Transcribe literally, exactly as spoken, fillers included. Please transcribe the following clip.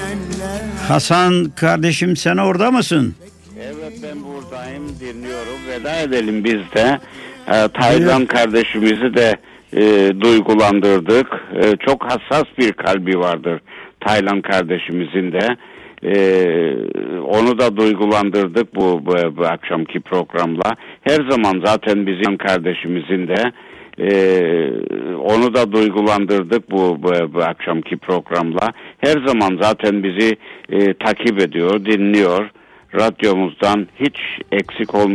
Hasan kardeşim, sen orada mısın? Evet, ben buradayım, dinliyorum. Veda edelim biz de. Ee, Taylan kardeşimizi de e, duygulandırdık. E, çok hassas bir kalbi vardır Taylan kardeşimizin de. Ee, onu da duygulandırdık bu, bu, bu akşamki programla. Her zaman zaten bizim kardeşimizin de e, onu da duygulandırdık bu, bu, bu akşamki programla. Her zaman zaten bizi e, takip ediyor, dinliyor. Radyomuzdan hiç eksik olmuyor.